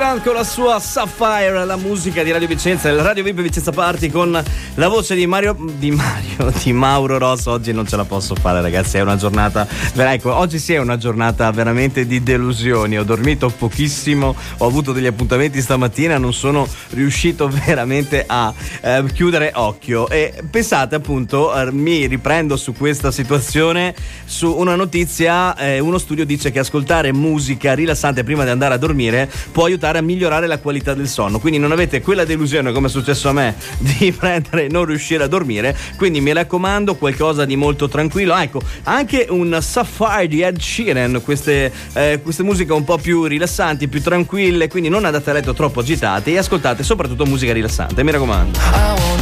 con la sua Sapphire, la musica di Radio Vicenza, il Radio VIP Vicenza Party, con la voce di Mauro Rosso. Oggi non ce la posso fare, ragazzi, è una giornata, ecco, oggi sì è una giornata veramente di delusioni. Ho dormito pochissimo, ho avuto degli appuntamenti stamattina, non sono riuscito veramente a chiudere occhio. E pensate, appunto, mi riprendo su questa situazione, su una notizia. Uno studio dice che ascoltare musica rilassante prima di andare a dormire può aiutare a migliorare la qualità del sonno, quindi non avete quella delusione come è successo a me di prendere e non riuscire a dormire. Quindi mi raccomando, qualcosa di molto tranquillo. Ecco, anche un Sapphire di Ed Sheeran, queste musiche un po' più rilassanti, più tranquille, quindi non andate a letto troppo agitate e ascoltate soprattutto musica rilassante, mi raccomando.